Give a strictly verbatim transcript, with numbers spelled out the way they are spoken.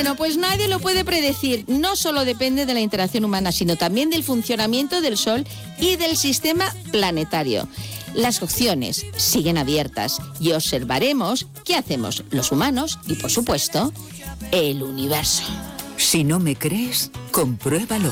Bueno, pues nadie lo puede predecir. No solo depende de la interacción humana, sino también del funcionamiento del Sol y del sistema planetario. Las opciones siguen abiertas y observaremos qué hacemos los humanos y, por supuesto, el universo. Si no me crees, compruébalo.